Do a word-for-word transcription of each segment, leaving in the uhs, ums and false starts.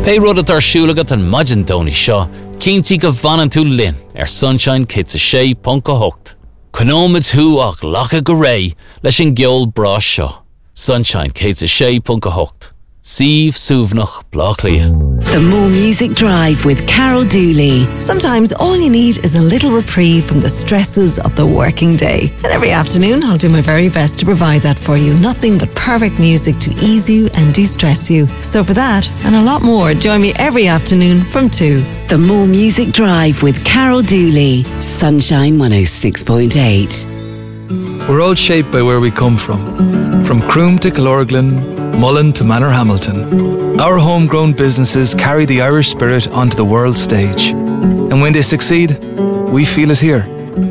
Pe rud at arsúlagat an maidin dóni seo, cínti go bhanan tú lin ar Sunshine Kits a sé punca hocht. Canómid tú ach lacha go ré leis an geol bra seo. Sunshine Kits a sé punca hocht. Sieve Súvnach Blachlia. The More Music Drive with Carol Dooley. Sometimes all you need is a little reprieve from the stresses of the working day. And every afternoon I'll do my very best to provide that for you. Nothing but perfect music to ease you and de-stress you. So for that and a lot more, join me every afternoon from two. The More Music Drive with Carol Dooley. Sunshine one oh six point eight. We're all shaped by where we come from. From Croom to Killorglin, Mullen to Manor Hamilton. Our homegrown businesses carry the Irish spirit onto the world stage. And when they succeed, we feel it here.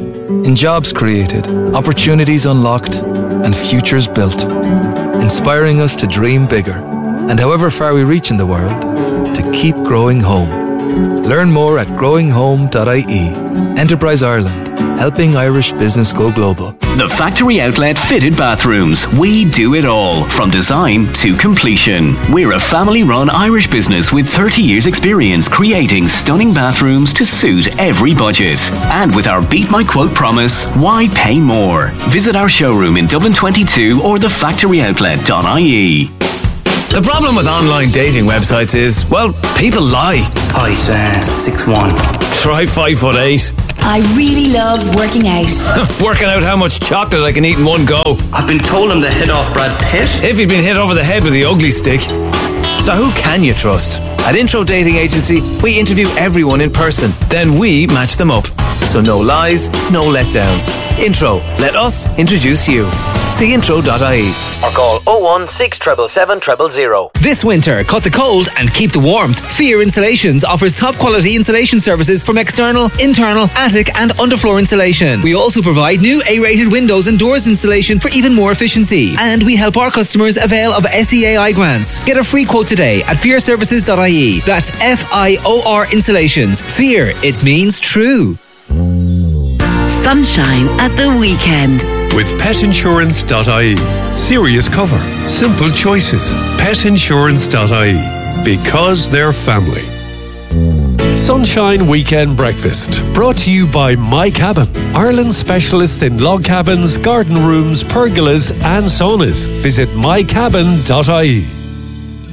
In jobs created, opportunities unlocked, and futures built. Inspiring us to dream bigger, and however far we reach in the world, to keep growing home. Learn more at growing home dot I E. Enterprise Ireland, helping Irish business go global. The Factory Outlet Fitted Bathrooms. We do it all, from design to completion. We're a family-run Irish business with thirty years experience creating stunning bathrooms to suit every budget. And with our Beat My Quote promise, why pay more? Visit our showroom in Dublin twenty-two or the factory outlet dot I E. The problem with online dating websites is, well, people lie. Height uh, six one. Try five foot eight. I really love working out. Working out how much chocolate I can eat in one go. I've been told I'm the hit off Brad Pitt. If you've been hit over the head with the ugly stick. So who can you trust? At Intro Dating Agency, we interview everyone in person. Then we match them up. So no lies, no letdowns. Intro, let us introduce you. See intro dot I E. Or call oh one six seven seven seven zero zero. This winter, cut the cold and keep the warmth. Fear Installations offers top quality installation services from external, internal, attic and underfloor insulation. We also provide new A-rated windows and doors installation for even more efficiency. And we help our customers avail of S E A I grants. Get a free quote today at fear services dot I E. That's F I O R Installations. Fear, it means true. Sunshine at the weekend. With pet insurance dot I E. Serious cover. Simple choices. pet insurance dot I E. Because they're family. Sunshine Weekend Breakfast. Brought to you by My Cabin. Ireland's specialists in log cabins, garden rooms, pergolas and saunas. Visit my cabin dot I E.